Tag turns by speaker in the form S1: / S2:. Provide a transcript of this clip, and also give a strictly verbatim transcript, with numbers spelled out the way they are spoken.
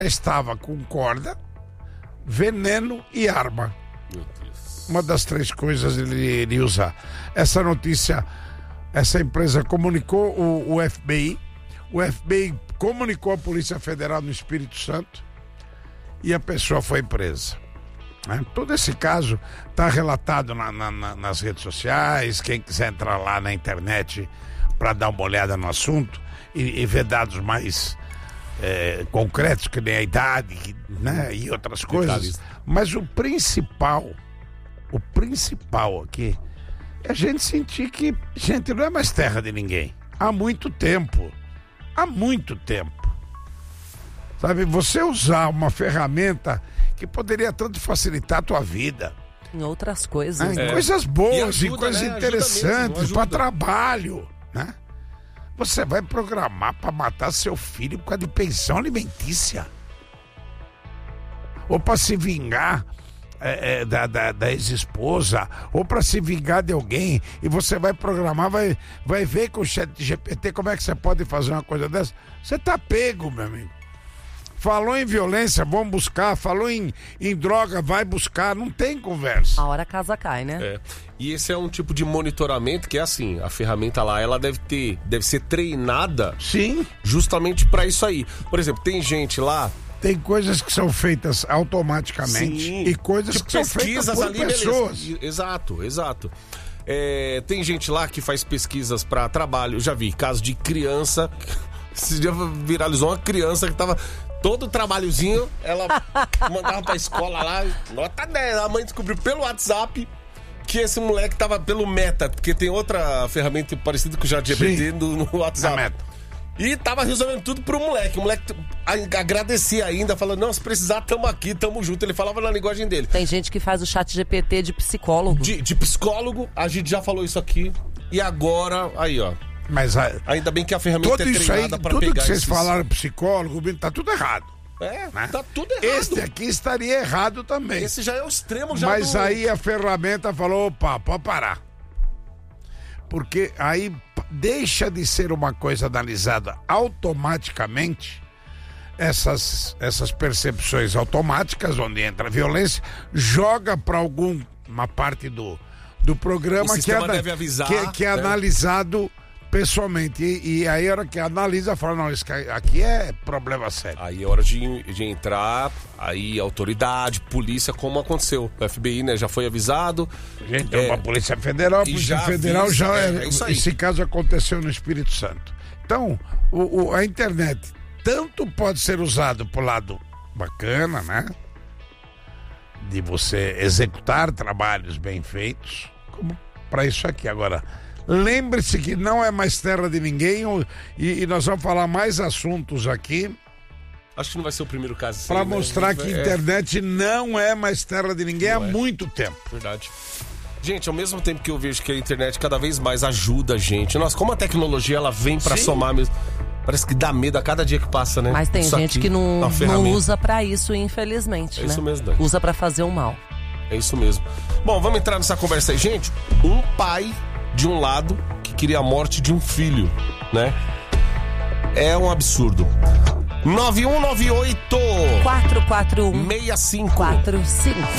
S1: estava com corda, veneno e arma.
S2: Meu Deus.
S1: Uma das três coisas ele iria usar. Essa notícia, essa empresa comunicou o, o F B I, o F B I comunicou a Polícia Federal no Espírito Santo e a pessoa foi presa. Né? Todo esse caso está relatado na, na, na, nas redes sociais. Quem quiser entrar lá na internet para dar uma olhada no assunto e, e ver dados mais é, concretos, que nem a idade, né? E outras coisas. Mas o principal, o principal aqui é a gente sentir que, gente, não é mais terra de ninguém. Há muito tempo. Há muito tempo. Sabe, você usar uma ferramenta que poderia tanto facilitar a tua vida.
S3: Em outras coisas.
S1: Né?
S3: É.
S1: Em coisas boas,
S2: E ajuda,
S1: em coisas
S2: né?
S1: interessantes, para
S2: Ajuda.
S1: trabalho, né? Você vai programar para matar seu filho por causa de pensão alimentícia. Ou para se vingar é, é, da, da, da ex-esposa, ou para se vingar de alguém, e você vai programar, vai, vai ver com o chat G P T como é que você pode fazer uma coisa dessa. Você tá pego, meu amigo. Falou em violência, vamos buscar. Falou em, em droga, vai buscar. Não tem conversa.
S3: A hora a casa cai, né?
S2: É. E esse é um tipo de monitoramento que é assim, a ferramenta lá, ela deve ter, deve ser treinada
S1: Sim.
S2: justamente pra isso aí. Por exemplo, tem gente lá...
S1: Tem coisas que são feitas automaticamente.
S2: Sim.
S1: E coisas
S2: tipo,
S1: que são feitas por
S2: ali,
S1: pessoas.
S2: beleza. Exato, exato. É, tem gente lá que faz pesquisas pra trabalho. Eu já vi casos de criança. Esse dia viralizou uma criança que tava... Todo trabalhozinho, ela mandava pra escola lá, nota dez. A mãe descobriu pelo WhatsApp que esse moleque tava pelo Meta, porque tem outra ferramenta parecida com o Chat G P T no, no WhatsApp.
S1: Meta.
S2: E tava resolvendo tudo pro moleque. O moleque agradecia ainda, falando, não, se precisar, tamo aqui, tamo junto. Ele falava na linguagem dele.
S3: Tem gente que faz o Chat G P T de psicólogo.
S2: De, de psicólogo, a gente já falou isso aqui. E agora, aí ó.
S1: Mas a,
S2: Ainda bem que a ferramenta
S1: tudo
S2: é
S1: isso aí,
S2: treinada pra
S1: tudo
S2: pegar
S1: que vocês
S2: esses...
S1: falaram, psicólogo, tá tudo errado.
S2: É,
S1: né?
S2: tá tudo errado.
S1: Este aqui estaria errado também.
S2: Esse já é o extremo já
S1: Mas
S2: do...
S1: aí a ferramenta falou, opa, pode parar. Porque aí deixa de ser uma coisa analisada automaticamente, essas, essas percepções automáticas, onde entra a violência, joga para alguma parte do, do programa que é,
S2: deve avisar,
S1: que, que é
S2: né?
S1: analisado pessoalmente. E, e aí a hora que analisa, fala, não, isso aqui é problema sério.
S2: Aí é hora de, de entrar, aí autoridade, polícia, como aconteceu. O F B I, né, já foi avisado.
S1: Gente,
S2: é,
S1: é, a Polícia Federal, a
S2: e
S1: Polícia
S2: já
S1: Federal
S2: avisa,
S1: já...
S2: é, é isso aí.
S1: Esse caso aconteceu no Espírito Santo. Então, o, o, a internet tanto pode ser usado pro lado bacana, né? De você executar trabalhos bem feitos, como para isso aqui. Agora, lembre-se que não é mais terra de ninguém, e, e nós vamos falar mais assuntos aqui
S2: Acho que não vai ser o primeiro caso.
S1: para
S2: né?
S1: mostrar que a
S2: É,
S1: internet não é mais terra de ninguém
S2: Não
S1: há
S2: é.
S1: muito tempo.
S2: Verdade. Gente, ao mesmo tempo que eu vejo que a internet cada vez mais ajuda a gente. Nossa, como a tecnologia ela vem pra
S1: Sim.
S2: somar mesmo. Parece que dá medo a cada dia que passa, né?
S3: Mas tem
S2: Isso
S3: gente
S2: aqui,
S3: que não,
S2: uma
S3: não
S2: ferramenta.
S3: usa pra isso, infelizmente,
S2: É
S3: né?
S2: isso mesmo, Dani.
S3: Usa pra fazer o mal.
S2: É isso mesmo. Bom, vamos entrar nessa conversa aí. Gente, um pai de um lado que queria a morte de um filho, né? É um absurdo. nove um nove oito
S3: quatro quatro um
S2: seis cinco
S3: quatro cinco